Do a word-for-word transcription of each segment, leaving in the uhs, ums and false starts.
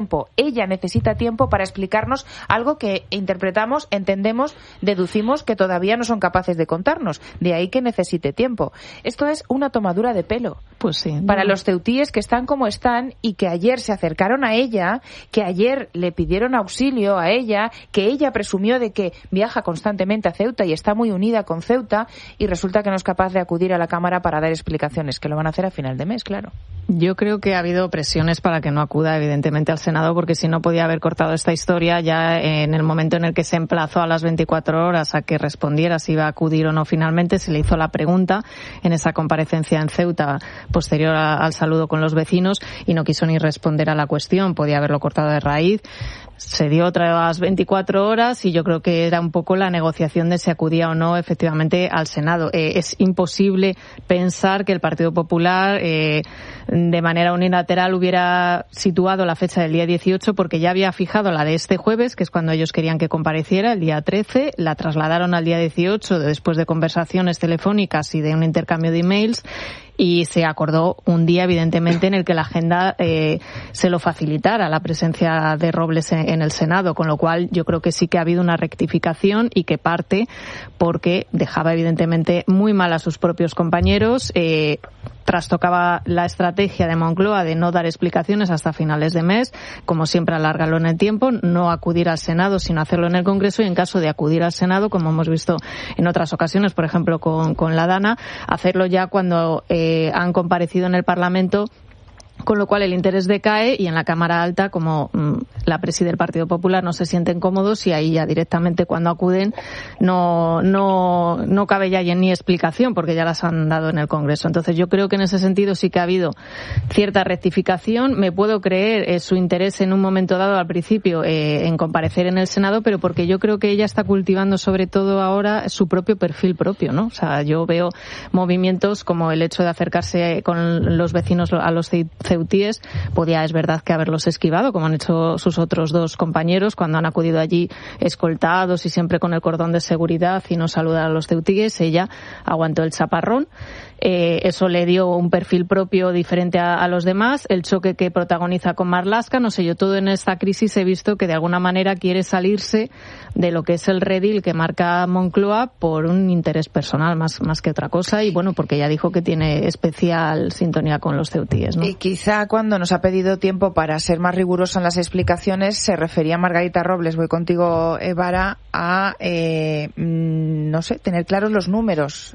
Ella necesita tiempo para explicarnos algo que interpretamos, entendemos, deducimos que todavía no son capaces de contarnos. De ahí que necesite tiempo. Esto es una tomadura de pelo. Pues sí. Para los ceutíes que están como están y que ayer se acercaron a ella, que ayer le pidieron auxilio a ella, que ella presumió de que viaja constantemente a Ceuta y está muy unida con Ceuta y resulta que no es capaz de acudir a la Cámara para dar explicaciones, que lo van a hacer a final de mes, claro. Yo creo que ha habido presiones para que no acuda, evidentemente, al Senado, porque si no podía haber cortado esta historia ya en el momento en el que se emplazó a las veinticuatro horas a que respondiera si iba a acudir o no finalmente. Se le hizo la pregunta en esa comparecencia en Ceuta posterior a, al saludo con los vecinos y no quiso ni responder a la cuestión. Podía haberlo cortado de raíz. Se dio otras veinticuatro horas y yo creo que era un poco la negociación de si acudía o no efectivamente al Senado. Eh, es imposible pensar que el Partido Popular eh, de manera unilateral hubiera situado la fecha del día dieciocho porque ya había fijado la de este jueves, que es cuando ellos querían que compareciera, el día trece, la trasladaron al día dieciocho después de conversaciones telefónicas y de un intercambio de emails. Y se acordó un día, evidentemente, en el que la agenda eh, se lo facilitara, la presencia de Robles en, en el Senado, con lo cual yo creo que sí que ha habido una rectificación y que parte porque dejaba, evidentemente, muy mal a sus propios compañeros, eh, trastocaba la estrategia de Moncloa de no dar explicaciones hasta finales de mes, como siempre alargarlo en el tiempo, no acudir al Senado, sino hacerlo en el Congreso y en caso de acudir al Senado, como hemos visto en otras ocasiones, por ejemplo con, con la Dana, hacerlo ya cuando eh, han comparecido en el Parlamento, con lo cual el interés decae y en la Cámara Alta, como mmm, la preside el Partido Popular, no se sienten cómodos y ahí ya directamente cuando acuden no no no cabe ya ni explicación porque ya las han dado en el Congreso. Entonces yo creo que en ese sentido sí que ha habido cierta rectificación. Me puedo creer eh, su interés en un momento dado al principio eh, en comparecer en el Senado, pero porque yo creo que ella está cultivando sobre todo ahora su propio perfil propio, ¿no? O sea, yo veo movimientos como el hecho de acercarse con los vecinos a los ceutíes, podía, es verdad, que haberlos esquivado, como han hecho sus otros dos compañeros cuando han acudido allí escoltados y siempre con el cordón de seguridad y no saludar a los ceutíes. Ella aguantó el chaparrón. Eh, eso le dio un perfil propio diferente a, a los demás. El choque que protagoniza con Marlaska, no sé, yo todo en esta crisis he visto que de alguna manera quiere salirse de lo que es el redil que marca Moncloa por un interés personal más, más que otra cosa y bueno, porque ya dijo que tiene especial sintonía con los ceutíes, ¿no? Y quizá cuando nos ha pedido tiempo para ser más riguroso en las explicaciones se refería a Margarita Robles, voy contigo, Evara, a eh, no sé, tener claros los números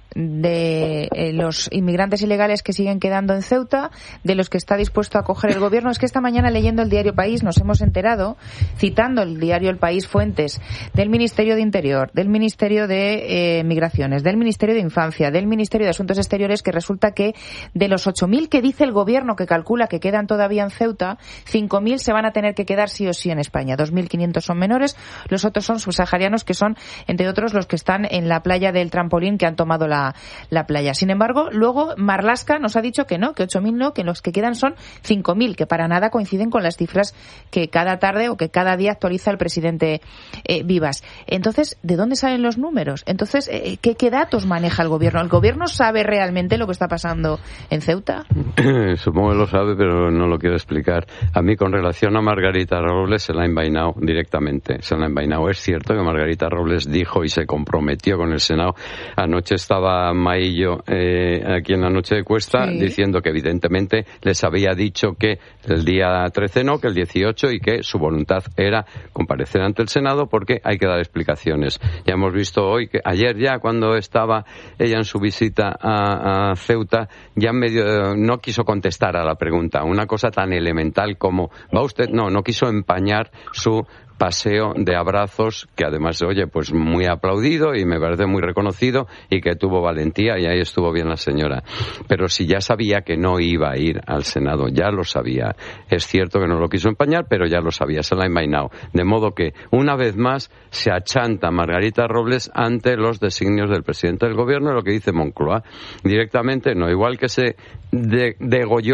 de eh, los inmigrantes ilegales que siguen quedando en Ceuta, de los que está dispuesto a acoger el gobierno. Es que esta mañana leyendo el diario País nos hemos enterado, citando el diario El País, fuentes del Ministerio de Interior, del Ministerio de eh, Migraciones, del Ministerio de Infancia, del Ministerio de Asuntos Exteriores, que resulta que de los ocho mil que dice el gobierno que calcula que quedan todavía en Ceuta, cinco mil se van a tener que quedar sí o sí en España. dos mil quinientos son menores, los otros son subsaharianos, que son, entre otros, los que están en la playa del Trampolín, que han tomado la, la playa. Sin embargo, luego Marlaska nos ha dicho que no, que ocho mil no, que los que quedan son cinco mil, que para nada coinciden con las cifras que cada tarde o que cada día actualiza el presidente eh, Vivas. Entonces, ¿de dónde salen los números? Entonces, eh, ¿qué, ¿qué datos maneja el gobierno? ¿El gobierno sabe realmente lo que está pasando en Ceuta? Supongo que lo sabe, pero no lo quiero explicar. A mí, con relación a Margarita Robles, se la ha envainado directamente. Se la ha envainado. Es cierto que Margarita Robles dijo y se comprometió con el Senado. Anoche estaba Maillo eh, aquí en la noche de Cuesta, sí, diciendo que evidentemente les había dicho que el día trece no, que el dieciocho, y que su voluntad era comparecer ante el Senado porque hay que dar explicaciones. Ya hemos visto hoy que ayer ya cuando estaba ella en su visita a, a Ceuta ya medio no quiso contestar a la pregunta, una cosa tan elemental como ¿va usted? No, no quiso empañar su paseo de abrazos, que además, oye, pues muy aplaudido y me parece muy reconocido y que tuvo valentía y ahí estuvo bien la señora. Pero si ya sabía que no iba a ir al Senado, ya lo sabía. Es cierto que no lo quiso empañar, pero ya lo sabía, se la ha envainado. De modo que, una vez más, se achanta Margarita Robles ante los designios del presidente del gobierno y lo que dice Moncloa. Directamente, no, igual que se de- degolló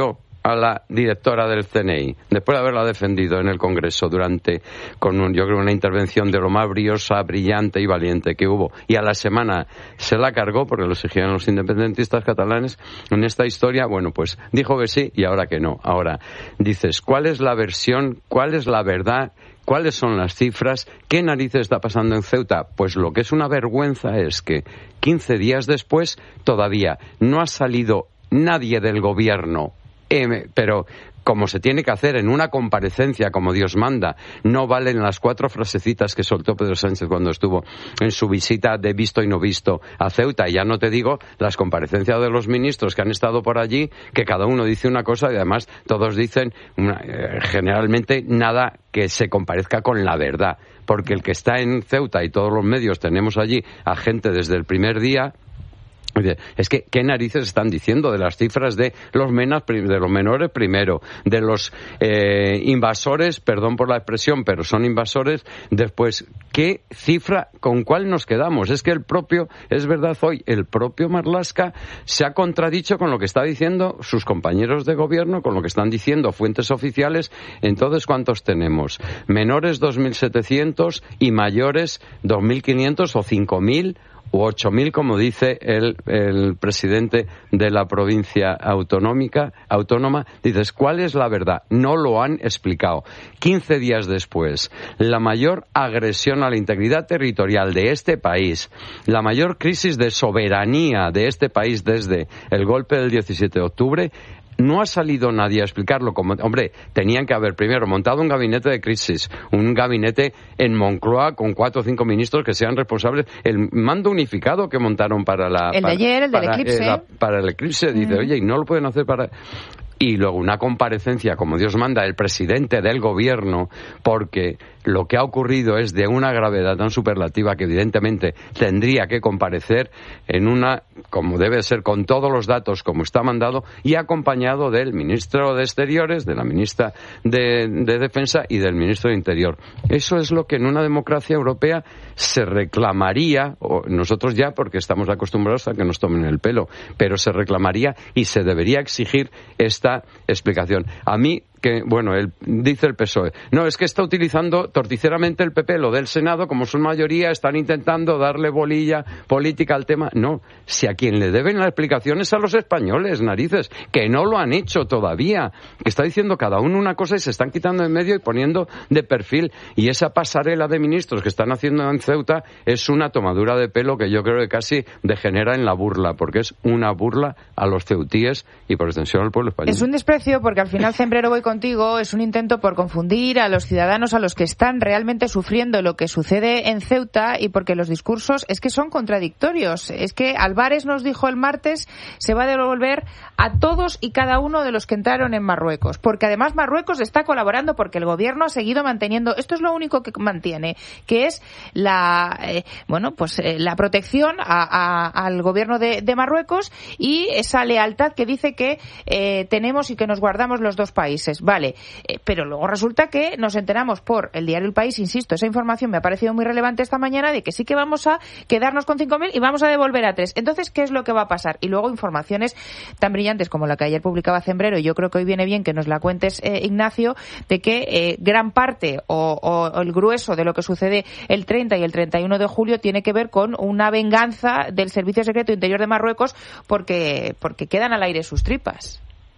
a la directora del C N I, después de haberla defendido en el Congreso durante, con un, yo creo una intervención de lo más briosa, brillante y valiente que hubo, y a la semana se la cargó porque lo exigían los independentistas catalanes en esta historia, bueno, pues dijo que sí y ahora que no. Ahora, dices, ¿cuál es la versión, cuál es la verdad, cuáles son las cifras, qué narices está pasando en Ceuta? Pues lo que es una vergüenza es que quince días después todavía no ha salido nadie del gobierno, Eh, pero como se tiene que hacer en una comparecencia como Dios manda, no valen las cuatro frasecitas que soltó Pedro Sánchez cuando estuvo en su visita de visto y no visto a Ceuta. Y ya no te digo las comparecencias de los ministros que han estado por allí, que cada uno dice una cosa y además todos dicen una, eh, generalmente nada que se comparezca con la verdad. Porque el que está en Ceuta y todos los medios tenemos allí a gente desde el primer día. Es que, ¿qué narices están diciendo de las cifras de los, menas, de los menores primero, de los eh, invasores, perdón por la expresión, pero son invasores, después, ¿qué cifra, con cuál nos quedamos? Es que el propio, es verdad hoy, el propio Marlaska se ha contradicho con lo que está diciendo sus compañeros de gobierno, con lo que están diciendo fuentes oficiales. Entonces, ¿cuántos tenemos? Menores dos mil setecientos y mayores dos mil quinientos o cinco mil u ocho mil, como dice el, el presidente de la provincia autonómica, autónoma. Dices, ¿cuál es la verdad? No lo han explicado. quince días después, la mayor agresión a la integridad territorial de este país, la mayor crisis de soberanía de este país desde el golpe del diecisiete de octubre, no ha salido nadie a explicarlo. Como, hombre, tenían que haber primero montado un gabinete de crisis, un gabinete en Moncloa con cuatro o cinco ministros que sean responsables. El mando unificado que montaron para la... El para, de ayer, el del para, eclipse. Eh, la, para el eclipse, dice, mm. oye, ¿y no lo pueden hacer para...? Y luego una comparecencia, como Dios manda, el presidente del gobierno, porque lo que ha ocurrido es de una gravedad tan superlativa que evidentemente tendría que comparecer en una, como debe ser, con todos los datos como está mandado, y acompañado del ministro de Exteriores, de la ministra de, de Defensa y del ministro de Interior. Eso es lo que en una democracia europea se reclamaría, o nosotros ya porque estamos acostumbrados a que nos tomen el pelo, pero se reclamaría y se debería exigir esta explicación. A mí, que, bueno, él, dice el P S O E, no, es que está utilizando torticeramente el P P, lo del Senado, como son mayoría, están intentando darle bolilla política al tema. No, si a quien le deben la explicación es a los españoles, narices, que no lo han hecho todavía, que está diciendo cada uno una cosa y se están quitando en medio y poniendo de perfil, y esa pasarela de ministros que están haciendo en Ceuta es una tomadura de pelo que yo creo que casi degenera en la burla, porque es una burla a los ceutíes y por extensión al pueblo español. Es un desprecio porque al final, Sembrero, voy contigo, es un intento por confundir a los ciudadanos, a los que están realmente sufriendo lo que sucede en Ceuta, y porque los discursos es que son contradictorios. Es que Álvarez nos dijo el martes se va a devolver a todos y cada uno de los que entraron en Marruecos, porque además Marruecos está colaborando, porque el gobierno ha seguido manteniendo, esto es lo único que mantiene, que es la eh, bueno pues eh, la protección a, a, al gobierno de, de Marruecos, y esa lealtad que dice que eh, tenemos y que nos guardamos los dos países. Vale, eh, pero luego resulta que nos enteramos por el diario El País, insisto, esa información me ha parecido muy relevante esta mañana, de que sí que vamos a quedarnos con cinco mil y vamos a devolver a tres. Entonces, ¿qué es lo que va a pasar? Y luego informaciones tan brillantes como la que ayer publicaba Sembrero, y yo creo que hoy viene bien que nos la cuentes, eh, Ignacio, de que eh, gran parte o, o, o el grueso de lo que sucede el treinta y el treinta y uno de julio tiene que ver con una venganza del Servicio Secreto Interior de Marruecos, porque, porque quedan al aire sus tripas.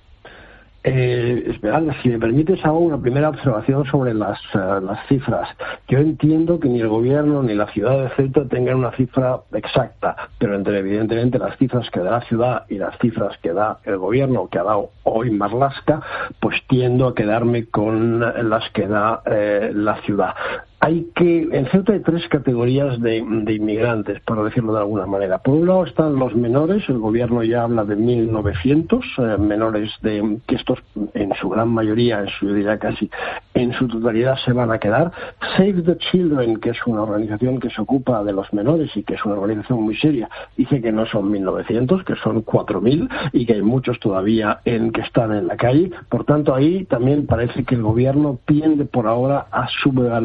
Eh, Esmeralda, si me permites, hago una primera observación sobre las, uh, las cifras. Yo entiendo que ni el gobierno ni la ciudad de Ceuta tengan una cifra exacta, pero entre evidentemente las cifras que da la ciudad y las cifras que da el gobierno, que ha dado hoy Marlaska, pues tiendo a quedarme con las que da eh, la ciudad. Hay que, en Ceuta hay tres categorías de, de inmigrantes, por decirlo de alguna manera. Por un lado están los menores, el gobierno ya habla de mil novecientos eh, menores, de que estos en su gran mayoría, en su, yo diría casi en su totalidad, se van a quedar. Save the Children, que es una organización que se ocupa de los menores y que es una organización muy seria, dice que no son mil novecientos, que son cuatro mil, y que hay muchos todavía en que están en la calle. Por tanto, ahí también parece que el gobierno tiende por ahora a subvaluar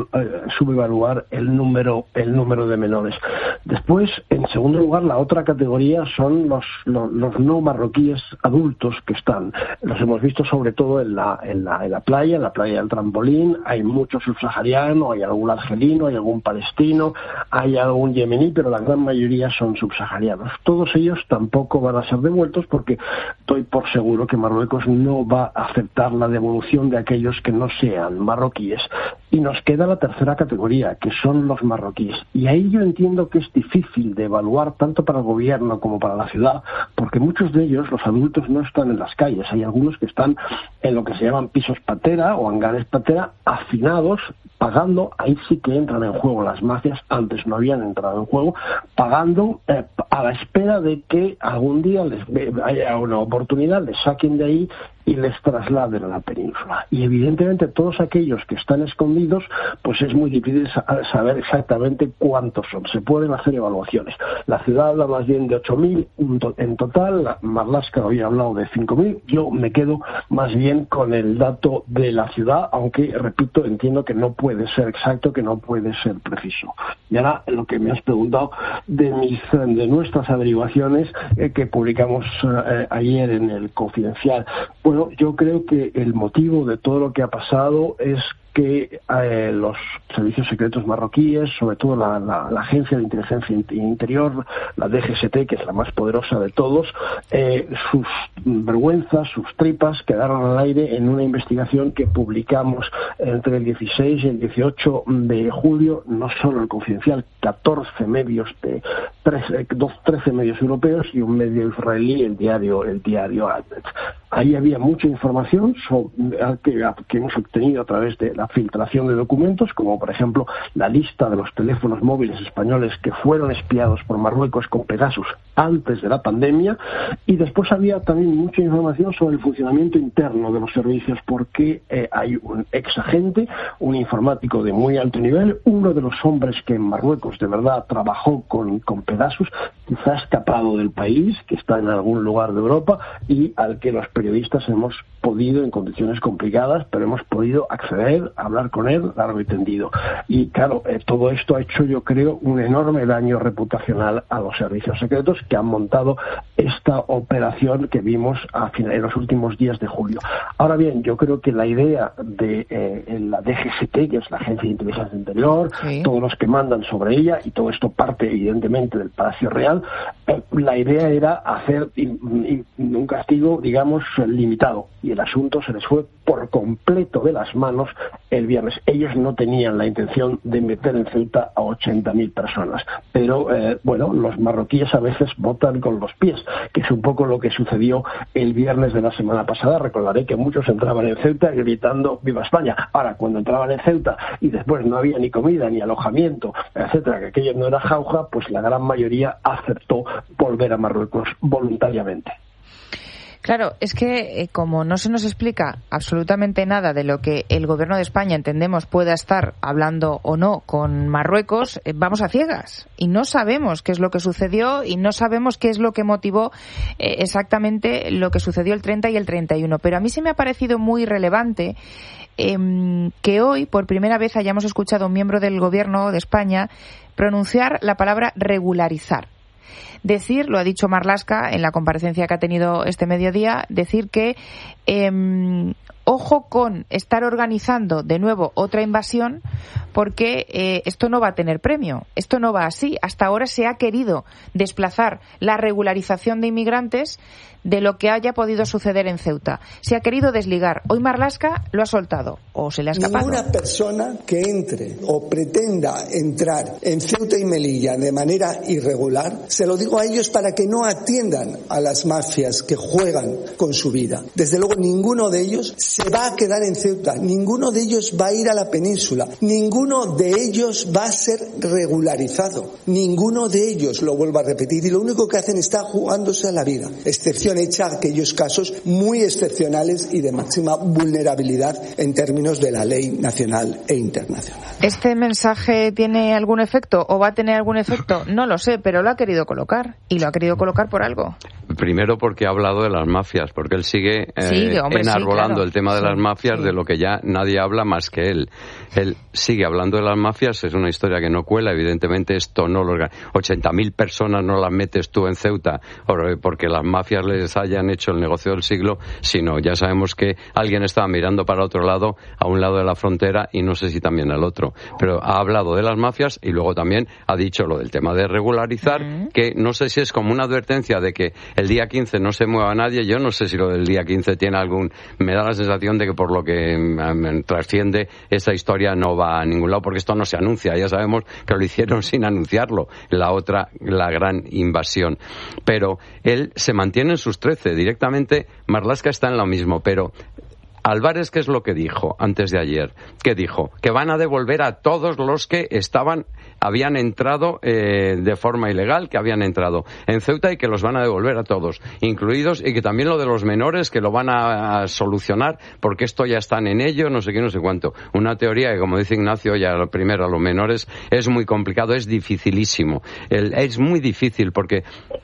subevaluar el número el número de menores. Después, en segundo lugar, la otra categoría son los, los, los no marroquíes adultos que están. Los hemos visto sobre todo en la, en la, en la playa, en la playa del Trampolín. Hay mucho subsahariano, hay algún argelino, hay algún palestino, hay algún yemení, pero la gran mayoría son subsaharianos. Todos ellos tampoco van a ser devueltos porque doy por seguro que Marruecos no va a aceptar la devolución de aquellos que no sean marroquíes. Y nos queda la tercera categoría, que son los marroquíes. Y ahí yo entiendo que es difícil de evaluar tanto para el gobierno como para la ciudad, porque muchos de ellos, los adultos, no están en las calles. Hay algunos que están en lo que se llaman pisos patera o hangares patera, hacinados, pagando. Ahí sí que entran en juego las mafias, antes no habían entrado en juego, pagando eh, a la espera de que algún día les haya una oportunidad, les saquen de ahí y les trasladen a la península. Y evidentemente todos aquellos que están escondidos, pues es muy difícil saber exactamente cuántos son. Se pueden hacer evaluaciones. La ciudad habla más bien de ocho mil en total, Marlaska había hablado de cinco mil, yo me quedo más bien con el dato de la ciudad, aunque, repito, entiendo que no puede ser exacto, que no puede ser preciso. Y ahora, lo que me has preguntado de mis de nuestras averiguaciones eh, que publicamos eh, ayer en el Confidencial. Bueno, yo creo que el motivo de todo lo que ha pasado es que eh, los servicios secretos marroquíes, sobre todo la, la, la Agencia de Inteligencia Interior, la D G S T, que es la más poderosa de todos, eh, sus vergüenzas, sus tripas quedaron al aire en una investigación que publicamos entre el dieciséis y el dieciocho de julio, no solo el Confidencial, catorce medios de trece medios europeos y un medio israelí, el diario el diario Haaretz. Ahí había mucha información sobre, que, que hemos obtenido a través de la filtración de documentos, como por ejemplo la lista de los teléfonos móviles españoles que fueron espiados por Marruecos con Pegasus antes de la pandemia, y después había también mucha información sobre el funcionamiento interno de los servicios, porque eh, hay un ex agente, un informático de muy alto nivel, uno de los hombres que en Marruecos de verdad trabajó con, con Pegasus, quizá escapado del país, que está en algún lugar de Europa, y al que los periodistas hemos podido, en condiciones complicadas, pero hemos podido acceder, hablar con él largo y tendido. Y claro, eh, todo esto ha hecho, yo creo, un enorme daño reputacional a los servicios secretos que han montado esta operación que vimos a final, en los últimos días de julio. Ahora bien, yo creo que la idea de eh, la D G S T, que es la Agencia de Inteligencia Interior, sí, todos los que mandan sobre ella, y todo esto parte evidentemente del Palacio Real, eh, la idea era hacer in, in, un castigo, digamos, limitado, y el asunto se les fue por completo de las manos el viernes. Ellos no tenían la intención de meter en Ceuta a ochenta mil personas, pero eh, bueno, los marroquíes a veces votan con los pies, que es un poco lo que sucedió el viernes de la semana pasada. Recordaré que muchos entraban en Ceuta gritando ¡Viva España! Ahora, cuando entraban en Ceuta y después no había ni comida, ni alojamiento, etcétera, que aquello no era jauja, pues la gran mayoría aceptó volver a Marruecos voluntariamente. Claro, es que eh, como no se nos explica absolutamente nada de lo que el gobierno de España, entendemos, pueda estar hablando o no con Marruecos, eh, vamos a ciegas y no sabemos qué es lo que sucedió y no sabemos qué es lo que motivó eh, exactamente lo que sucedió el treinta y el treinta y uno. Pero a mí se me ha parecido muy relevante eh, que hoy, por primera vez, hayamos escuchado a un miembro del gobierno de España pronunciar la palabra regularizar. Decir, lo ha dicho Marlaska en la comparecencia que ha tenido este mediodía, decir que eh, ojo con estar organizando de nuevo otra invasión, porque eh, esto no va a tener premio, esto no va así. Hasta ahora se ha querido desplazar la regularización de inmigrantes de lo que haya podido suceder en Ceuta. Se ha querido desligar. Hoy Marlaska lo ha soltado, o se le ha escapado. Ninguna persona que entre o pretenda entrar en Ceuta y Melilla de manera irregular, se lo digo a ellos para que no atiendan a las mafias que juegan con su vida. Desde luego ninguno de ellos se va a quedar en Ceuta, ninguno de ellos va a ir a la península, ninguno de ellos va a ser regularizado, ninguno de ellos, lo vuelvo a repetir, y lo único que hacen está jugándose a la vida, excepción hecha aquellos casos muy excepcionales y de máxima vulnerabilidad en términos de la ley nacional e internacional. ¿Este mensaje tiene algún efecto o va a tener algún efecto? No lo sé, pero lo ha querido colocar, y lo ha querido colocar por algo. Primero porque ha hablado de las mafias, porque él sigue eh, sí, hombre, enarbolando sí, claro. el tema de sí, las mafias, sí. de lo que ya nadie habla más que él. Él sigue hablando de las mafias, es una historia que no cuela, evidentemente esto no lo organiza. ochenta mil personas no las metes tú en Ceuta porque las mafias les hayan hecho el negocio del siglo, sino ya sabemos que alguien estaba mirando para otro lado, a un lado de la frontera, y no sé si también al otro. Pero ha hablado de las mafias y luego también ha dicho lo del tema de regularizar, uh-huh. que no sé si es como una advertencia de que el día quince no se mueva nadie. Yo no sé si lo del día quince tiene algún... Me da la sensación de que por lo que um, trasciende esta historia no va a ningún lado, porque esto no se anuncia. Ya sabemos que lo hicieron sin anunciarlo. La otra, la gran invasión. Pero él se mantiene en sus trece. Directamente Marlaska está en lo mismo, pero... Álvarez, ¿qué es lo que dijo antes de ayer? ¿Qué dijo? Que van a devolver a todos los que estaban, habían entrado eh, de forma ilegal, que habían entrado en Ceuta, y que los van a devolver a todos, incluidos, y que también lo de los menores, que lo van a, a solucionar, porque esto ya están en ello, no sé qué, no sé cuánto. Una teoría que, como dice Ignacio, ya lo primero, a los menores es muy complicado, es dificilísimo. El, es muy difícil porque...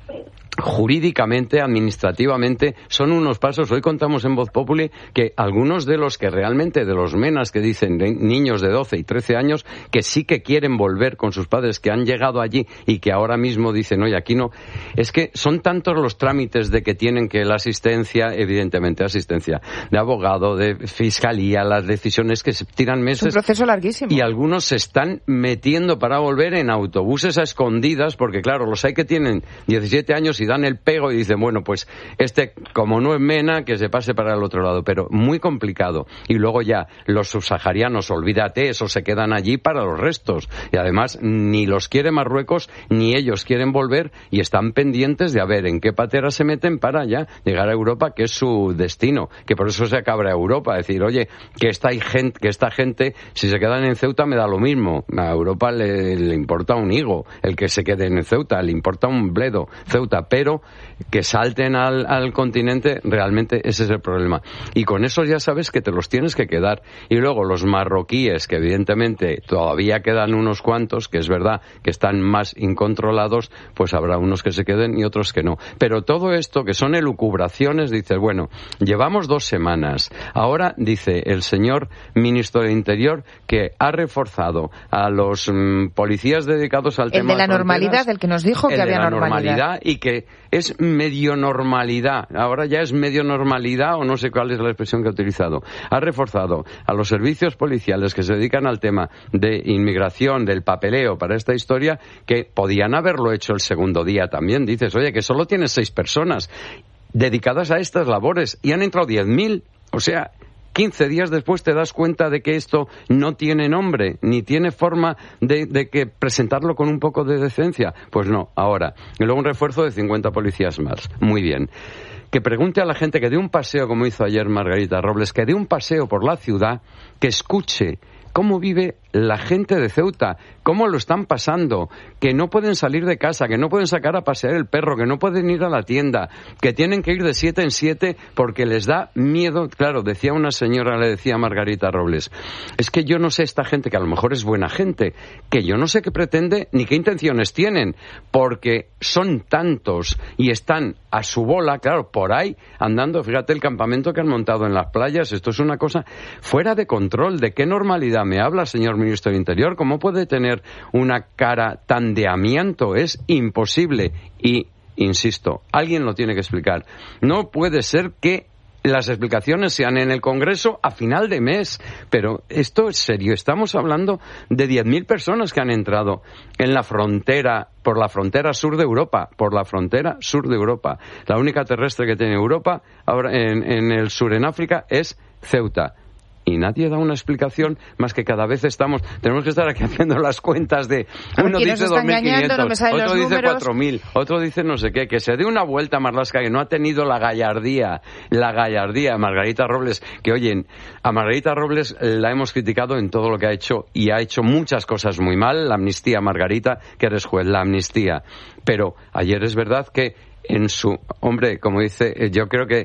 jurídicamente, administrativamente, son unos pasos. Hoy contamos en Voz Populi que algunos de los que realmente, de los menas que dicen de niños de doce y trece años, que sí que quieren volver con sus padres, que han llegado allí y que ahora mismo dicen, oye, aquí no, es que son tantos los trámites de que tienen que la asistencia, evidentemente asistencia de abogado, de fiscalía, las decisiones que se tiran meses. Es un proceso larguísimo. Y algunos se están metiendo para volver en autobuses a escondidas, porque claro, los hay que tienen diecisiete años y dan el pego y dicen, bueno, pues este, como no es mena, que se pase para el otro lado, pero muy complicado. Y luego ya, los subsaharianos, olvídate, esos se quedan allí para los restos. Y además, ni los quiere Marruecos, ni ellos quieren volver, y están pendientes de a ver en qué patera se meten para ya llegar a Europa, que es su destino, que por eso se acabra Europa, decir, oye, que esta, gente, que esta gente, si se quedan en Ceuta me da lo mismo, a Europa le, le importa un higo el que se quede en Ceuta, le importa un bledo Ceuta, pero que salten al, al continente, realmente ese es el problema. Y con esos ya sabes que te los tienes que quedar. Y luego los marroquíes, que evidentemente todavía quedan unos cuantos, que es verdad que están más incontrolados, pues habrá unos que se queden y otros que no. Pero todo esto, que son elucubraciones, dices, bueno, llevamos dos semanas. Ahora dice el señor ministro del Interior que ha reforzado a los mmm, policías dedicados al el tema de la normalidad, el que nos dijo que había normalidad. normalidad. Y que es medio normalidad, ahora ya es medio normalidad, o no sé cuál es la expresión que ha utilizado. Ha reforzado a los servicios policiales que se dedican al tema de inmigración, del papeleo para esta historia, que podían haberlo hecho el segundo día también. Dices, oye, que solo tienes seis personas dedicadas a estas labores y han entrado diez mil, o sea... quince días después te das cuenta de que esto no tiene nombre, ni tiene forma de, de que presentarlo con un poco de decencia. Pues no, ahora. Y luego un refuerzo de cincuenta policías más. Muy bien. Que pregunte a la gente que dé un paseo, como hizo ayer Margarita Robles, que dé un paseo por la ciudad, que escuche cómo vive la gente de Ceuta, cómo lo están pasando, que no pueden salir de casa, que no pueden sacar a pasear el perro, que no pueden ir a la tienda, que tienen que ir de siete en siete porque les da miedo. Claro, decía una señora, le decía a Margarita Robles, es que yo no sé esta gente, que a lo mejor es buena gente, que yo no sé qué pretende ni qué intenciones tienen, porque son tantos y están a su bola, claro, por ahí andando. Fíjate el campamento que han montado en las playas, esto es una cosa fuera de control. ¿De qué normalidad me habla, señor ministro del Interior? ¿Cómo puede tener una cara tan de amianto? Es imposible. Y, insisto, alguien lo tiene que explicar. No puede ser que las explicaciones sean en el Congreso a final de mes. Pero esto es serio. Estamos hablando de diez mil personas que han entrado en la frontera, por la frontera sur de Europa, por la frontera sur de Europa. La única terrestre que tiene Europa ahora en, en el sur, en África, es Ceuta. Y nadie da una explicación, más que cada vez estamos... Tenemos que estar aquí haciendo las cuentas de... Uno dice dos mil quinientos, no otro dice cuatro mil, otro dice no sé qué. Que se dé una vuelta a Marlaska, que no ha tenido la gallardía, la gallardía, Margarita Robles, que oyen, a Margarita Robles la hemos criticado en todo lo que ha hecho, y ha hecho muchas cosas muy mal. La amnistía, Margarita, que eres juez, la amnistía. Pero ayer es verdad que en su... Hombre, como dice, yo creo que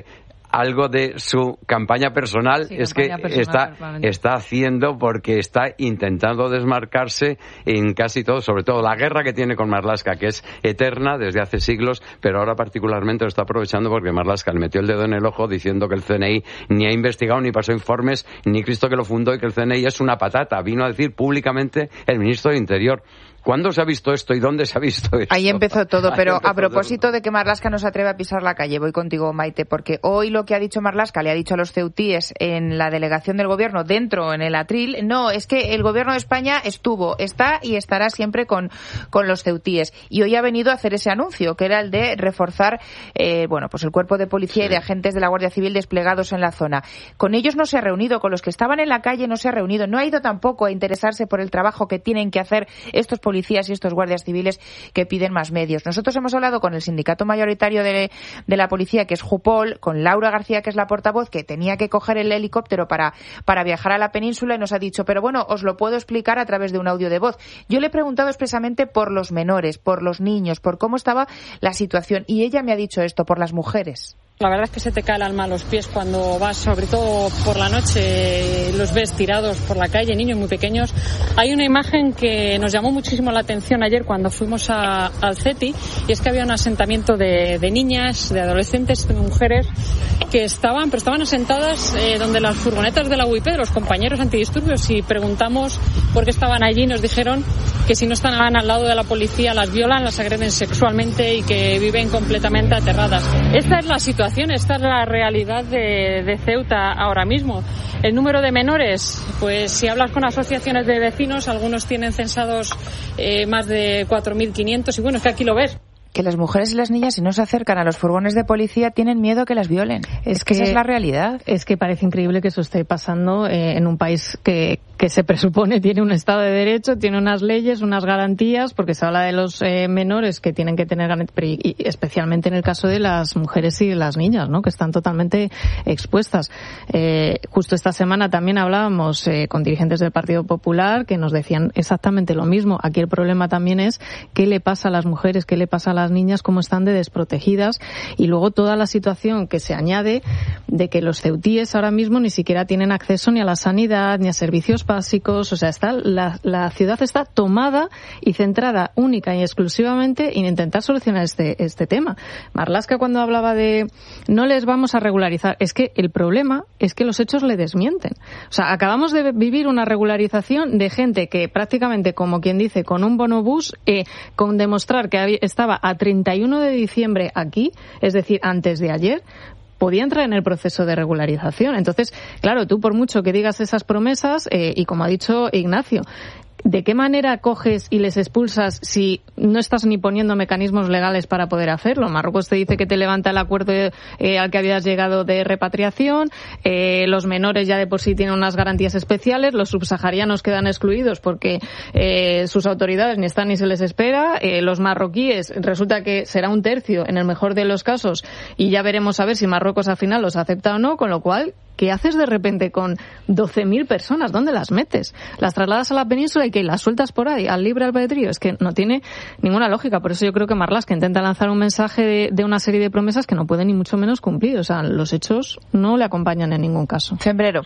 algo de su campaña personal sí, es campaña que personal, está, está haciendo porque está intentando desmarcarse en casi todo, sobre todo la guerra que tiene con Marlaska, que es eterna desde hace siglos, pero ahora particularmente lo está aprovechando porque Marlaska le metió el dedo en el ojo diciendo que el C N I ni ha investigado ni pasó informes, ni Cristo que lo fundó, y que el C N I es una patata. Vino a decir públicamente el ministro del Interior. ¿Cuándo se ha visto esto y dónde se ha visto esto? Ahí empezó todo, pero a propósito todo. de que Marlaska no se atreve a pisar la calle, voy contigo, Maite, porque hoy lo que ha dicho Marlaska le ha dicho a los ceutíes en la delegación del gobierno dentro, en el atril, no, es que el gobierno de España estuvo, está y estará siempre con, con los ceutíes. Y hoy ha venido a hacer ese anuncio, que era el de reforzar, eh, bueno, pues el cuerpo de policía sí. y de agentes de la Guardia Civil desplegados en la zona. Con ellos no se ha reunido, con los que estaban en la calle no se ha reunido, no ha ido tampoco a interesarse por el trabajo que tienen que hacer estos policías policías y estos guardias civiles que piden más medios. Nosotros hemos hablado con el sindicato mayoritario de, de la policía, que es Jupol, con Laura García, que es la portavoz, que tenía que coger el helicóptero para, para viajar a la península, y nos ha dicho, pero bueno, os lo puedo explicar a través de un audio de voz. Yo le he preguntado expresamente por los menores, por los niños, por cómo estaba la situación, y ella me ha dicho esto, por las mujeres. La verdad es que se te cae el alma a los pies cuando vas, sobre todo por la noche, los ves tirados por la calle, niños muy pequeños. Hay una imagen que nos llamó muchísimo la atención ayer cuando fuimos a, al CETI, y es que había un asentamiento de, de niñas, de adolescentes, de mujeres que estaban, pero estaban asentadas eh, donde las furgonetas de la U I P, de los compañeros antidisturbios, y preguntamos por qué estaban allí. Nos dijeron que si no estaban al lado de la policía las violan, las agreden sexualmente y que viven completamente aterradas. Esta es la situación. Esta es la realidad de, de Ceuta ahora mismo. El número de menores, pues si hablas con asociaciones de vecinos, algunos tienen censados eh, más de cuatro mil quinientos, y bueno, es que aquí lo ves. Que las mujeres y las niñas, si no se acercan a los furgones de policía, tienen miedo que las violen. Es, es que, que esa es la realidad. Es que parece increíble que eso esté pasando eh, en un país que, que se presupone tiene un Estado de Derecho, tiene unas leyes, unas garantías, porque se habla de los eh, menores que tienen que tener garantías, y especialmente en el caso de las mujeres y de las niñas, ¿no?, que están totalmente expuestas. Eh, justo esta semana también hablábamos eh, con dirigentes del Partido Popular que nos decían exactamente lo mismo. Aquí el problema también es qué le pasa a las mujeres, qué le pasa a las las niñas, cómo están de desprotegidas, y luego toda la situación que se añade de que los ceutíes ahora mismo ni siquiera tienen acceso ni a la sanidad ni a servicios básicos. O sea, está la, la ciudad está tomada y centrada única y exclusivamente en intentar solucionar este, este tema. Marlaska, cuando hablaba de no les vamos a regularizar, es que el problema es que los hechos le desmienten. O sea, acabamos de vivir una regularización de gente que prácticamente, como quien dice, con un bonobús, eh, con demostrar que había, estaba a treinta y uno de diciembre aquí, es decir, antes de ayer, podía entrar en el proceso de regularización. Entonces, claro, tú por mucho que digas esas promesas, eh, y como ha dicho Ignacio, ¿de qué manera coges y les expulsas si no estás ni poniendo mecanismos legales para poder hacerlo? Marruecos te dice que te levanta el acuerdo eh, al que habías llegado de repatriación, eh, los menores ya de por sí tienen unas garantías especiales, los subsaharianos quedan excluidos porque eh, sus autoridades ni están ni se les espera, eh, los marroquíes resulta que será un tercio en el mejor de los casos, y ya veremos a ver si Marruecos al final los acepta o no, con lo cual, ¿qué haces de repente con doce mil personas? ¿Dónde las metes? ¿Las trasladas a la península y que las sueltas por ahí al libre albedrío? Es que no tiene ninguna lógica. Por eso yo creo que Marlaska intenta lanzar un mensaje de, de una serie de promesas que no puede ni mucho menos cumplir. O sea, los hechos no le acompañan en ningún caso. Fembrero.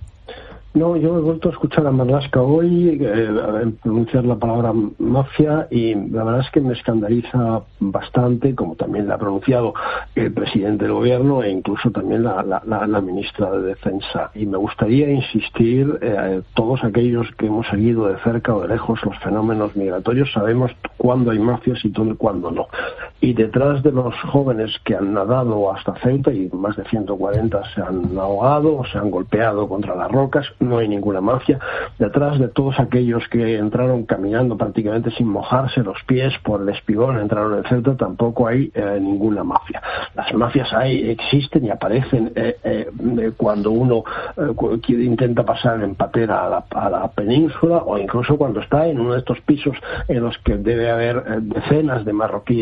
No, yo he vuelto a escuchar a Marlaska hoy eh, pronunciar la palabra mafia, y la verdad es que me escandaliza bastante, como también la ha pronunciado el presidente del gobierno e incluso también la, la, la, la ministra de Defensa. Y me gustaría insistir, eh, todos aquellos que hemos seguido de cerca o de lejos los fenómenos migratorios, sabemos cuándo hay mafias y todo y cuándo no. Y detrás de los jóvenes que han nadado hasta Ceuta, y más de ciento cuarenta se han ahogado o se han golpeado contra las rocas, no hay ninguna mafia. Detrás de todos aquellos que entraron caminando prácticamente sin mojarse los pies por el espigón, entraron en Ceuta, tampoco hay eh, ninguna mafia. Las mafias hay, existen y aparecen eh, eh, cuando uno eh, intenta pasar en patera a la, a la península, o incluso cuando está en uno de estos pisos en los que debe haber eh, decenas de marroquíes eh,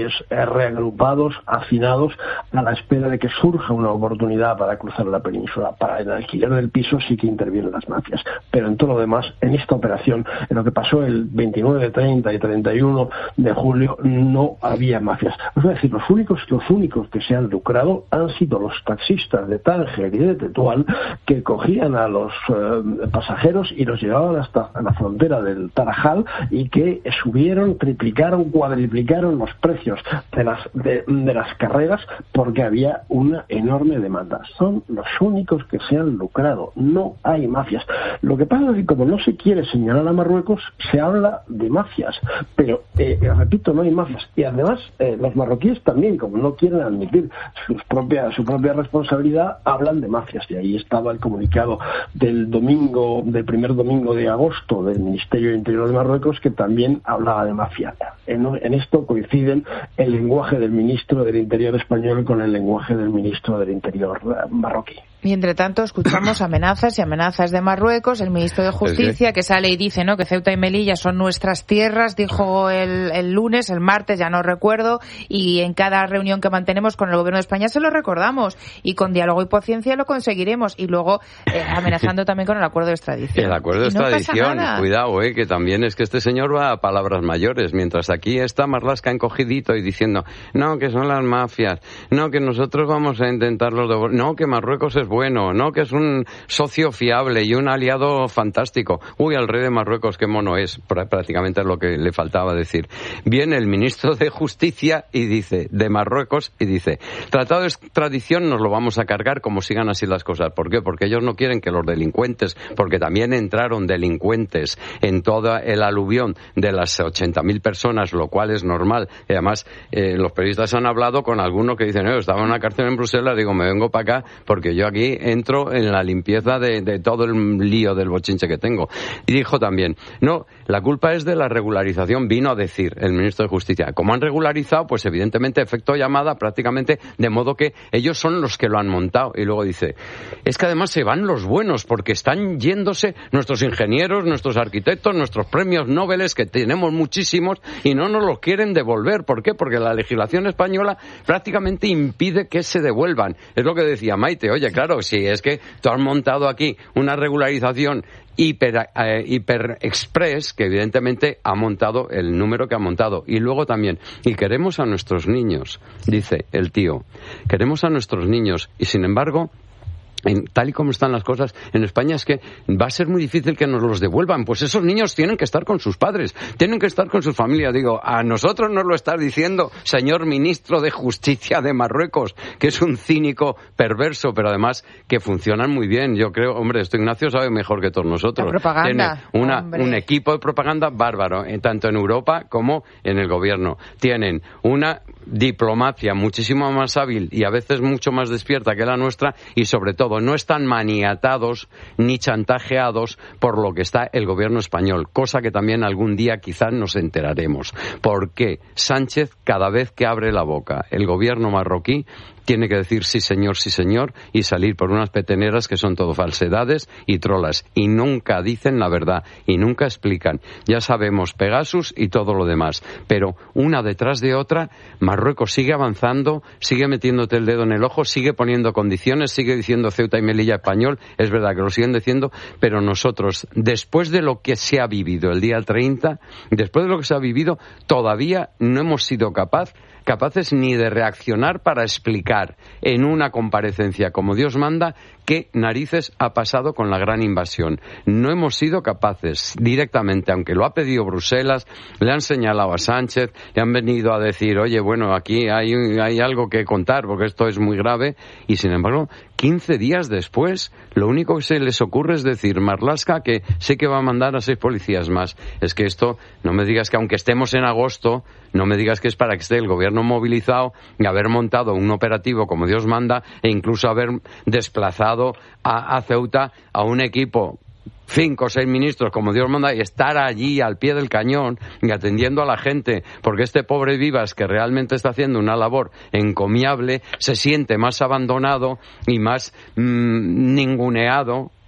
reagrupados, hacinados, a la espera de que surja una oportunidad para cruzar la península. Para el alquiler del piso sí que intervienen las mafias, pero en todo lo demás, en esta operación, en lo que pasó el veintinueve, treinta y treinta y uno de julio, no había mafias. Es decir, los únicos, los únicos que se han lucrado han sido los taxistas de Tánger y de Tetuán, que cogían a los eh, pasajeros y los llevaban hasta la frontera del Tarajal y que subieron, triplicaron, cuadriplicaron los precios de las, de, de las carreras porque había una enorme demanda. Son los únicos que se han lucrado. No hay mafias. Lo que pasa es que como no se quiere señalar a Marruecos, se habla de mafias. Pero, eh, repito, no hay mafias. Y además, eh, los marroquíes también, como no quieren admitir sus propia, su propia responsabilidad, hablan de mafias. Y ahí estaba el comunicado del domingo, del primer domingo de agosto del Ministerio de Interior de Marruecos, que también hablaba de mafia. En, en esto coinciden el lenguaje del ministro del Interior español con el lenguaje del ministro del Interior marroquí. Y entre tanto escuchamos amenazas y amenazas de Marruecos, el ministro de Justicia que sale y dice, ¿no?, que Ceuta y Melilla son nuestras tierras, dijo el, el lunes, el martes, ya no recuerdo, y en cada reunión que mantenemos con el gobierno de España se lo recordamos, y con diálogo y paciencia lo conseguiremos, y luego eh, amenazando también con el acuerdo de extradición. El acuerdo de extradición, no cuidado, eh, que también es que este señor va a palabras mayores, mientras aquí está Marlaska encogidito y diciendo, no, que son las mafias, no, que nosotros vamos a intentarlos devolver, no, que Marruecos es bueno, no, que es un socio fiable y un aliado fantástico. Uy, al rey de Marruecos, qué mono es, prácticamente es lo que le faltaba decir. Viene el ministro de Justicia y dice, de Marruecos, y dice, tratado de extradición nos lo vamos a cargar como sigan así las cosas. ¿Por qué? Porque ellos no quieren que los delincuentes, porque también entraron delincuentes en toda el aluvión de las ochenta mil personas, lo cual es normal. Y además, eh, los periodistas han hablado con algunos que dicen, eh, estaba en una cárcel en Bruselas, digo, me vengo para acá porque yo aquí entro en la limpieza de, de todo el lío del bochinche que tengo. Y dijo también, no, la culpa es de la regularización, vino a decir el ministro de Justicia. Como han regularizado, pues evidentemente efecto llamada prácticamente, de modo que ellos son los que lo han montado. Y luego dice, es que además se van los buenos, porque están yéndose nuestros ingenieros, nuestros arquitectos, nuestros premios Nobel, que tenemos muchísimos, y no nos los quieren devolver. ¿Por qué? Porque la legislación española prácticamente impide que se devuelvan. Es lo que decía Maite, oye, claro, si es que tú has montado aquí una regularización hiper, eh, hiper express, que evidentemente ha montado el número que ha montado. Y luego también, y queremos a nuestros niños, dice el tío, queremos a nuestros niños, y sin embargo, En, tal y como están las cosas en España, es que va a ser muy difícil que nos los devuelvan. Pues esos niños tienen que estar con sus padres, tienen que estar con su familia. Digo, a nosotros nos lo está diciendo, señor ministro de Justicia de Marruecos, que es un cínico perverso, pero además que funcionan muy bien. Yo creo, hombre, esto Ignacio sabe mejor que todos nosotros. La propaganda. Tiene una, un equipo de propaganda bárbaro, eh, tanto en Europa como en el gobierno. Tienen una diplomacia muchísimo más hábil y a veces mucho más despierta que la nuestra, y sobre todo no están maniatados ni chantajeados por lo que está el gobierno español, cosa que también algún día quizás nos enteraremos. Porque Sánchez, cada vez que abre la boca, el gobierno marroquí tiene que decir sí señor, sí señor, y salir por unas peteneras que son todo falsedades y trolas, y nunca dicen la verdad, y nunca explican. Ya sabemos Pegasus y todo lo demás, pero una detrás de otra, Marruecos sigue avanzando, sigue metiéndote el dedo en el ojo, sigue poniendo condiciones, sigue diciendo Ceuta y Melilla español, es verdad que lo siguen diciendo, pero nosotros, después de lo que se ha vivido el día treinta, después de lo que se ha vivido, todavía no hemos sido capaz capaces ni de reaccionar para explicar en una comparecencia como Dios manda qué narices ha pasado con la gran invasión. No hemos sido capaces directamente, aunque lo ha pedido Bruselas, le han señalado a Sánchez, le han venido a decir, oye, bueno, aquí hay, hay algo que contar porque esto es muy grave, y sin embargo, quince días después, lo único que se les ocurre es decir, Marlaska, que sé que va a mandar a seis policías más. Es que esto, no me digas que aunque estemos en agosto, no me digas que es para que esté el gobierno movilizado y haber montado un operativo como Dios manda, e incluso haber desplazado a, a Ceuta a un equipo, cinco o seis ministros como Dios manda, y estar allí al pie del cañón y atendiendo a la gente, porque este pobre Vivas, que realmente está haciendo una labor encomiable, se siente más abandonado y más mmm, ninguneado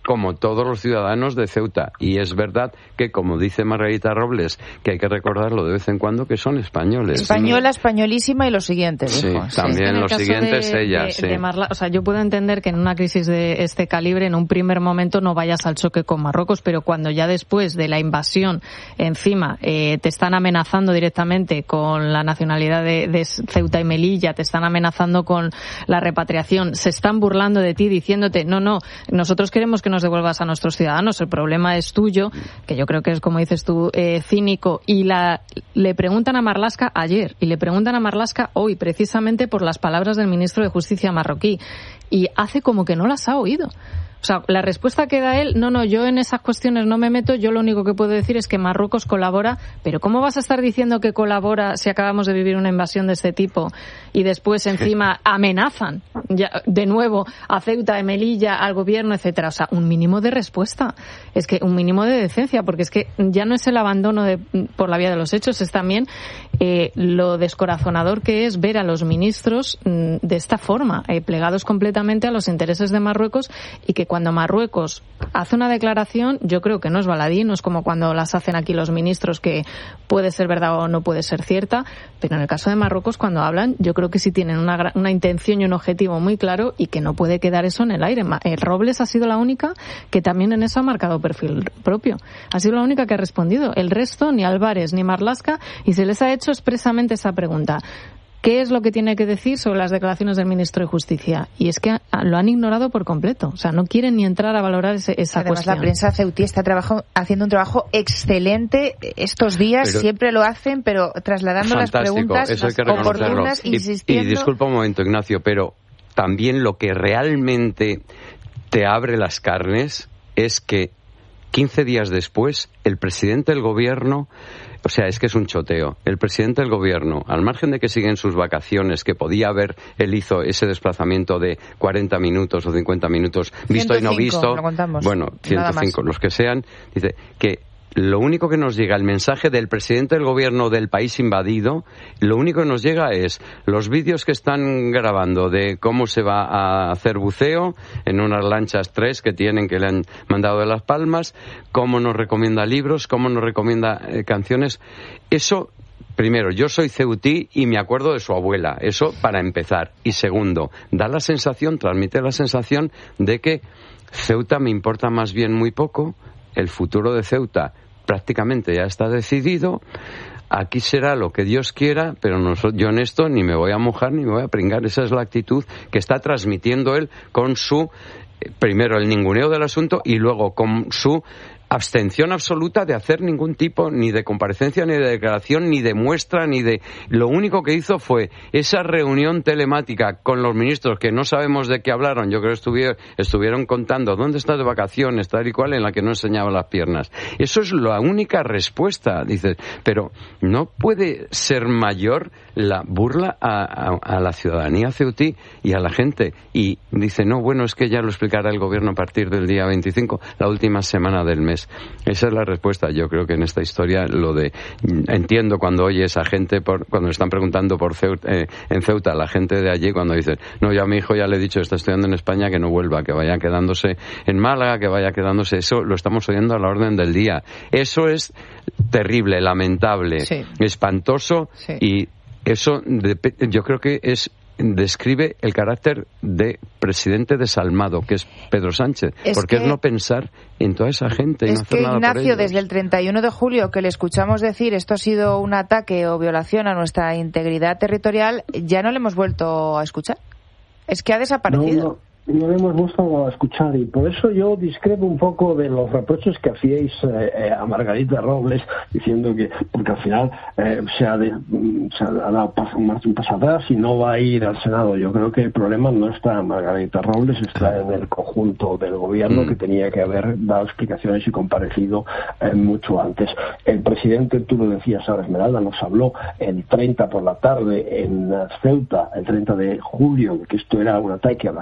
como todos los ciudadanos de Ceuta. Y es verdad que, como dice Margarita Robles, que hay que recordarlo de vez en cuando, que son españoles. Española, españolísima y lo siguiente, dijo. Sí, también sí, lo siguiente es ella. De, sí. de Marla, o sea, yo puedo entender que en una crisis de este calibre, en un primer momento no vayas al choque con Marruecos, pero cuando ya después de la invasión, encima, eh, te están amenazando directamente con la nacionalidad de, de Ceuta y Melilla, te están amenazando con la repatriación, se están burlando de ti diciéndote, no, no, nosotros queremos que nos devuelvas a nuestros ciudadanos, el problema es tuyo, que yo creo que es, como dices tú, eh, cínico, y la le preguntan a Marlaska ayer, y le preguntan a Marlaska hoy, precisamente por las palabras del ministro de Justicia marroquí, y hace como que no las ha oído. O sea, la respuesta que da él, no, no, yo en esas cuestiones no me meto, yo lo único que puedo decir es que Marruecos colabora, pero ¿cómo vas a estar diciendo que colabora si acabamos de vivir una invasión de este tipo y después encima amenazan ya, de nuevo a Ceuta, a Melilla, al gobierno, etcétera? O sea, un mínimo de respuesta, es que un mínimo de decencia, porque es que ya no es el abandono de, por la vía de los hechos, es también eh, lo descorazonador que es ver a los ministros mm, de esta forma, eh, plegados completamente a los intereses de Marruecos, y que cuando Marruecos hace una declaración, yo creo que no es baladí, no es como cuando las hacen aquí los ministros, que puede ser verdad o no puede ser cierta, pero en el caso de Marruecos, cuando hablan, yo creo que sí tienen una, una intención y un objetivo muy claro, y que no puede quedar eso en el aire. El Robles ha sido la única que también en eso ha marcado perfil propio. Ha sido la única que ha respondido. El resto, ni Álvarez ni Marlaska, y se les ha hecho expresamente esa pregunta. ¿Qué es lo que tiene que decir sobre las declaraciones del ministro de Justicia? Y es que lo han ignorado por completo. O sea, no quieren ni entrar a valorar ese, esa Además, cuestión. la prensa ceutí está trabajo, haciendo un trabajo excelente estos días. Pero, siempre lo hacen, pero trasladando las preguntas eso hay que oportunas, y, insistiendo. Y, y disculpa un momento, Ignacio, pero también lo que realmente te abre las carnes es que quince días después el presidente del gobierno... O sea, es que es un choteo. El presidente del gobierno, al margen de que sigue en sus vacaciones, que podía haber, él hizo ese desplazamiento de cuarenta minutos o cincuenta minutos, visto ciento cinco, y no visto, lo contamos, bueno, ciento cinco, los que sean, dice que lo único que nos llega, el mensaje del presidente del gobierno del país invadido, lo único que nos llega es los vídeos que están grabando de cómo se va a hacer buceo en unas lanchas tres que tienen, que le han mandado de Las Palmas, cómo nos recomienda libros, cómo nos recomienda eh, canciones. Eso, primero, yo soy ceutí y me acuerdo de su abuela, eso para empezar. Y segundo, da la sensación, transmite la sensación de que Ceuta me importa más bien muy poco, el futuro de Ceuta prácticamente ya está decidido, aquí será lo que Dios quiera, pero no, yo en esto ni me voy a mojar ni me voy a pringar. Esa es la actitud que está transmitiendo él con su, primero el ninguneo del asunto y luego con su abstención absoluta de hacer ningún tipo ni de comparecencia, ni de declaración, ni de muestra, ni de... Lo único que hizo fue esa reunión telemática con los ministros que no sabemos de qué hablaron. Yo creo que estuvieron, estuvieron contando dónde estás de vacaciones, tal y cual, en la que no enseñaba las piernas. Eso es la única respuesta, dices. Pero no puede ser mayor la burla a, a, a la ciudadanía ceutí y a la gente. Y dice, no, bueno, es que ya lo explicará el gobierno a partir del día veinticinco, la última semana del mes. Esa es la respuesta. Yo creo que en esta historia lo de... Entiendo cuando oyes a gente, por, cuando le están preguntando por Ceuta, eh, en Ceuta, la gente de allí, cuando dicen, no, yo a mi hijo ya le he dicho, está estudiando en España, que no vuelva, que vaya quedándose en Málaga, que vaya quedándose... Eso lo estamos oyendo a la orden del día. Eso es terrible, lamentable, sí. espantoso, sí. Y eso de, yo creo que es... describe el carácter de presidente desalmado, que es Pedro Sánchez, es porque es no pensar en toda esa gente y no hacer nada por ellos. Es que, Ignacio, desde el treinta y uno de julio que le escuchamos decir esto ha sido un ataque o violación a nuestra integridad territorial, ya no le hemos vuelto a escuchar. Es que ha desaparecido. No, no. No lo hemos vuelto a escuchar y por eso yo discrepo un poco de los reproches que hacíais eh, a Margarita Robles diciendo que, porque al final eh, se, ha de, se ha dado paso, un paso atrás y no va a ir al Senado. Yo creo que el problema no está en Margarita Robles, está en el conjunto del gobierno, que tenía que haber dado explicaciones y comparecido eh, mucho antes. El presidente, tú lo decías ahora, Esmeralda, nos habló el treinta por la tarde en Ceuta, el treinta de julio, que esto era un ataque a la soberanía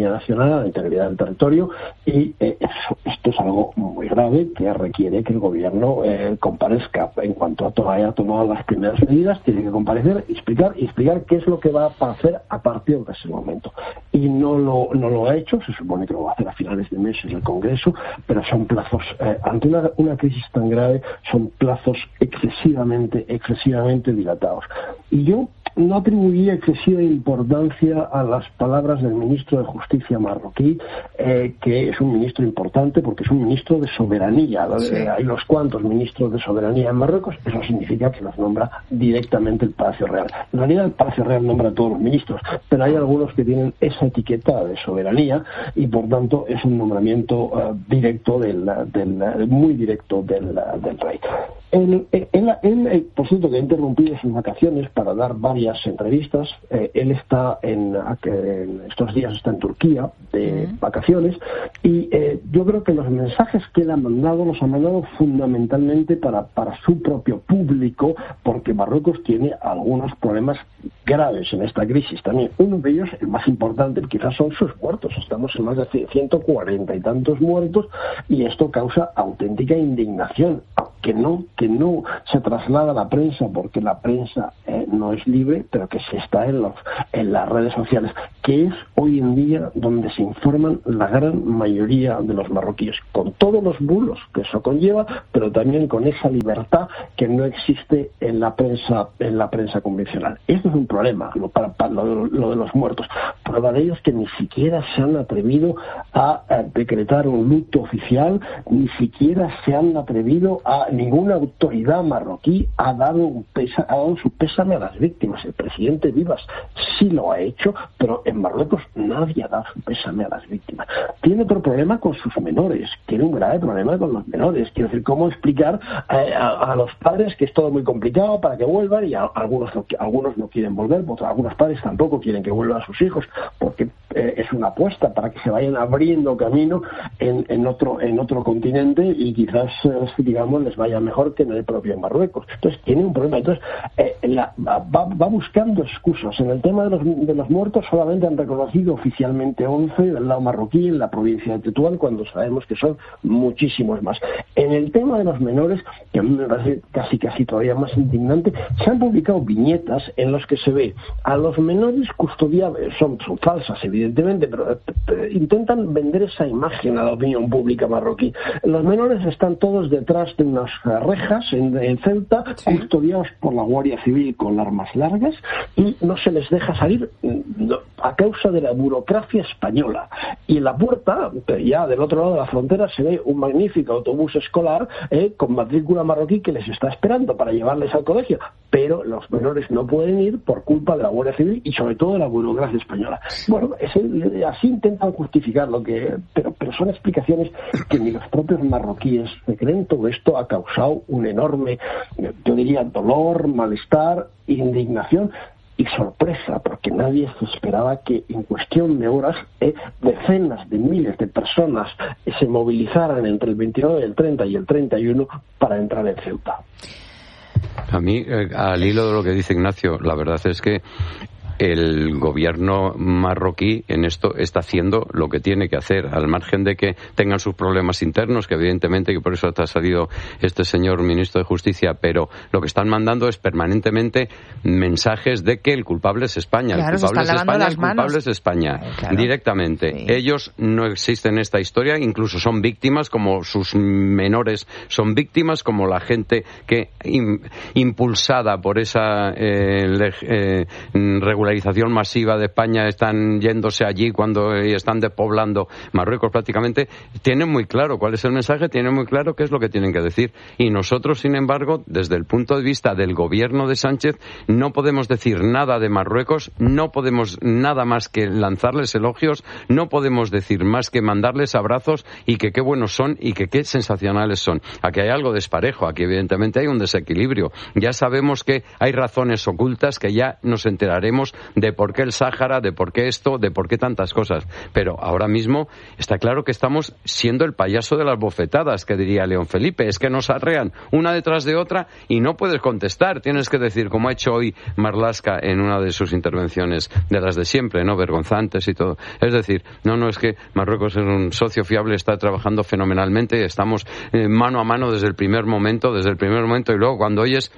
soberanía nacional, a la integridad del territorio, y eh, eso, esto es algo muy grave que requiere que el gobierno eh, comparezca. En cuanto a to- haya tomado las primeras medidas, tiene que comparecer y explicar, y explicar qué es lo que va a hacer a partir de ese momento. Y no lo, no lo ha hecho, se supone que lo va a hacer a finales de mes en el Congreso, pero son plazos, eh, ante una, una crisis tan grave, son plazos excesivamente, excesivamente dilatados. Y yo no atribuía excesiva importancia a las palabras del ministro de Justicia marroquí, eh, que es un ministro importante porque es un ministro de soberanía. Sí. Hay unos cuantos ministros de soberanía en Marruecos, eso significa que los nombra directamente el Palacio Real. En realidad el Palacio Real nombra a todos los ministros, pero hay algunos que tienen esa etiqueta de soberanía y por tanto es un nombramiento uh, directo, del, del muy directo del, del rey. Él, él, él, él, por cierto, que ha interrumpido sus vacaciones para dar varias entrevistas. Eh, él está en, en estos días está en Turquía de uh-huh. vacaciones y eh, yo creo que los mensajes que él ha mandado los ha mandado fundamentalmente para, para su propio público, porque Marruecos tiene algunos problemas graves en esta crisis también. Uno de ellos, el más importante, quizás son sus muertos. Estamos en más de ciento cuarenta y tantos muertos y esto causa auténtica indignación, que no que no se traslada a la prensa, porque la prensa eh, no es libre, pero que se está en, los, en las redes sociales, que es hoy en día donde se informan la gran mayoría de los marroquíes, con todos los bulos que eso conlleva, pero también con esa libertad que no existe en la prensa en la prensa convencional. Esto es un problema, lo, para, para, lo, lo de los muertos. Prueba de ello es que ni siquiera se han atrevido a, a decretar un luto oficial, ni siquiera se han atrevido a ninguna autoridad marroquí ha dado, un pesa, ha dado su pésame a las víctimas. El presidente Vivas sí lo ha hecho, pero en Marruecos nadie ha dado su pésame a las víctimas. Tiene otro problema con sus menores, tiene un grave problema con los menores. Quiero decir, cómo explicar a, a, a los padres que es todo muy complicado para que vuelvan, y a, algunos, no, algunos no quieren volver, porque algunos padres tampoco quieren que vuelvan a sus hijos, porque eh, es una apuesta para que se vayan abriendo camino en, en otro en otro continente y quizás, eh, digamos, les vaya mejor que en el propio Marruecos. Entonces tiene un problema. Entonces eh, la, va, va buscando excusas. En el tema de los, de los muertos solamente han reconocido oficialmente once del lado marroquí en la provincia de Tetuán, cuando sabemos que son muchísimos más. En el tema de los menores, que a mí me parece casi casi todavía más indignante, se han publicado viñetas en las que se ve a los menores custodiados, son, son falsas evidentemente, pero eh, intentan vender esa imagen a la opinión pública marroquí. Los menores están todos detrás de unas rejas en, en Ceuta, sí, custodiados por la Guardia Civil con armas largas, y no se les deja salir no, a causa de la burocracia española. Y en la puerta, ya del otro lado de la frontera, se ve un magnífico autobús escolar eh, con matrícula marroquí que les está esperando para llevarles al colegio, pero los menores no pueden ir por culpa de la Guardia Civil y sobre todo de la burocracia española. Bueno, es el, así intentan justificar lo que, pero, pero son explicaciones que ni los propios marroquíes se creen. Todo esto ha causado un enorme, yo diría, dolor, malestar, indignación y sorpresa, porque nadie se esperaba que en cuestión de horas eh, decenas de miles de personas eh, se movilizaran entre el veintinueve, el treinta y el treinta y uno para entrar en Ceuta. A mí, eh, al hilo de lo que dice Ignacio, la verdad es que el gobierno marroquí en esto está haciendo lo que tiene que hacer, al margen de que tengan sus problemas internos, que evidentemente, que por eso ha salido este señor ministro de Justicia, pero lo que están mandando es permanentemente mensajes de que el culpable es España, claro, el culpable es España, el culpable manos. es España, eh, claro. directamente. Sí. Ellos no existen en esta historia, incluso son víctimas, como sus menores son víctimas, como la gente que impulsada por esa eh, eh, regularidad masiva de España están yéndose allí cuando están despoblando Marruecos prácticamente, tienen muy claro cuál es el mensaje, tienen muy claro qué es lo que tienen que decir. Y nosotros, sin embargo, desde el punto de vista del gobierno de Sánchez, no podemos decir nada de Marruecos, no podemos nada más que lanzarles elogios, no podemos decir más que mandarles abrazos y que qué buenos son y que qué sensacionales son. Aquí hay algo desparejo, aquí evidentemente hay un desequilibrio. Ya sabemos que hay razones ocultas que ya nos enteraremos años de por qué el Sáhara, de por qué esto, de por qué tantas cosas. Pero ahora mismo está claro que estamos siendo el payaso de las bofetadas, que diría León Felipe. Es que nos arrean una detrás de otra y no puedes contestar. Tienes que decir, como ha hecho hoy Marlaska en una de sus intervenciones, de las de siempre, ¿no? Vergonzantes y todo. Es decir, no, no, es que Marruecos es un socio fiable, está trabajando fenomenalmente, estamos eh, mano a mano desde el primer momento, desde el primer momento, y luego cuando oyes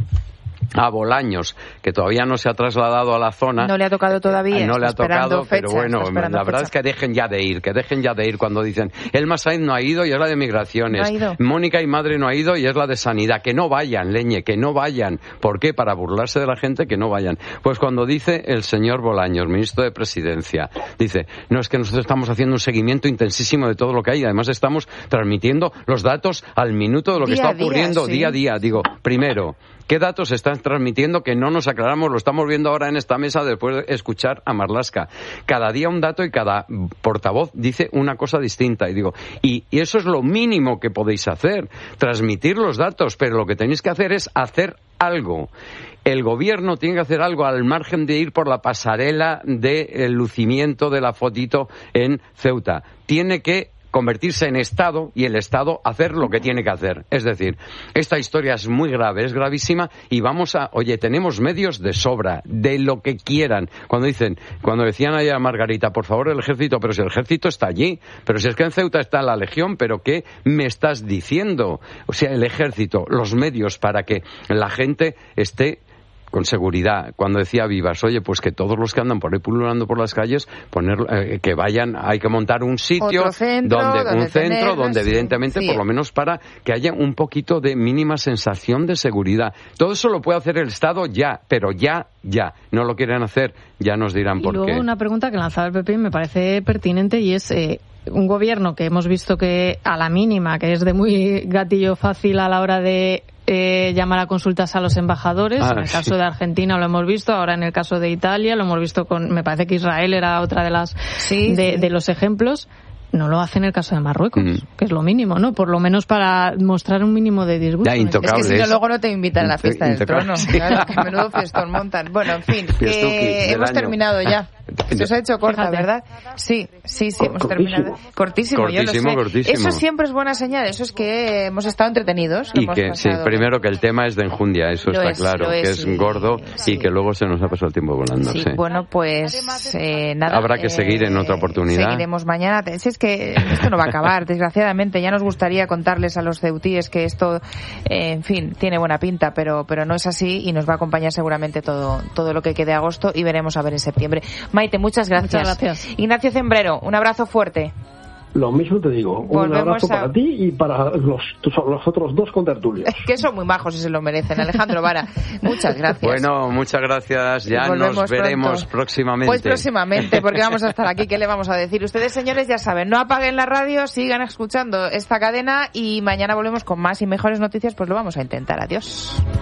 a Bolaños, que todavía no se ha trasladado a la zona. No le ha tocado todavía. No le ha tocado, fecha, pero bueno, la verdad fecha. es que dejen ya de ir, que dejen ya de ir cuando dicen, Elma Sainz no ha ido y es la de Migraciones. No ha ido. Mónica y Madre no ha ido y es la de Sanidad. Que no vayan, leñe, que no vayan. ¿Por qué? Para burlarse de la gente, que no vayan. Pues cuando dice el señor Bolaños, ministro de Presidencia, dice, no, es que nosotros estamos haciendo un seguimiento intensísimo de todo lo que hay y además estamos transmitiendo los datos al minuto de lo que día está a día, ocurriendo sí. día a día. Digo, primero, ¿qué datos están transmitiendo que no nos aclaramos? Lo estamos viendo ahora en esta mesa después de escuchar a Marlaska. Cada día un dato y cada portavoz dice una cosa distinta. Y digo, y, y eso es lo mínimo que podéis hacer, transmitir los datos, pero lo que tenéis que hacer es hacer algo. El gobierno tiene que hacer algo al margen de ir por la pasarela del lucimiento de la fotito en Ceuta. Tiene que convertirse en Estado y el Estado hacer lo que tiene que hacer. Es decir, esta historia es muy grave, es gravísima y vamos a, oye, tenemos medios de sobra, de lo que quieran. Cuando dicen, cuando decían allá a Margarita, por favor el ejército, pero si el ejército está allí, pero si es que en Ceuta está la Legión, pero ¿qué me estás diciendo? O sea, el ejército, los medios para que la gente esté con seguridad. Cuando decía Vivas, oye, pues que todos los que andan por ahí pululando por las calles, poner, eh, que vayan, hay que montar un sitio, centro, donde, donde un centro tenerlas, donde sí, evidentemente, sí. por lo menos para que haya un poquito de mínima sensación de seguridad. Todo eso lo puede hacer el Estado ya, pero ya, ya. No lo quieren hacer, ya nos dirán por qué. Y luego qué. una pregunta que lanzaba el P P y me parece pertinente y es... Eh, un gobierno que hemos visto que a la mínima, que es de muy gatillo fácil a la hora de eh, llamar a consultas a los embajadores, ah, en el sí. caso de Argentina lo hemos visto, ahora en el caso de Italia lo hemos visto con, me parece que Israel era otra de las sí, de, sí. de los ejemplos. No lo hace en el caso de Marruecos, mm. que es lo mínimo, ¿no? Por lo menos para mostrar un mínimo de disgusto. Ya, intocable. Es que si no, luego no te invitan a la fiesta del trono. Sí. Claro, que menudo fiestón montan. Bueno, en fin, que hemos año. terminado ya. Se os ha hecho corta, Fíjate. ¿verdad? Sí, sí, sí, hemos Cortísimo. terminado. Cortísimo, Cortísimo, yo lo sé. cortísimo. Eso siempre es buena señal, eso es que hemos estado entretenidos. Y hemos que, sí, pasado- primero que el tema es de enjundia, eso Lo está es, claro, lo que es, es y- gordo sí. y que luego se nos ha pasado el tiempo volando. Sí, sí. bueno, pues eh, nada. Habrá que seguir en otra oportunidad. Seguiremos mañana. Si es que esto no va a acabar, desgraciadamente. Ya nos gustaría contarles a los ceutíes que esto, eh, en fin, tiene buena pinta, pero pero no es así y nos va a acompañar seguramente todo todo lo que quede de agosto y veremos a ver en septiembre. Maite, muchas gracias. Muchas gracias. Ignacio Zembrero, un abrazo fuerte. Lo mismo te digo, un Volvemos abrazo a- para ti y para los, tus- los otros dos contertulios. Que son muy majos y se lo merecen. Alejandro Vara, muchas gracias. Bueno, muchas gracias. Ya Volvemos nos veremos pronto. próximamente. Pues próximamente, porque vamos a estar aquí. ¿Qué le vamos a decir? Ustedes, señores, ya saben, no apaguen la radio, sigan escuchando esta cadena y mañana volvemos con más y mejores noticias, pues lo vamos a intentar. Adiós.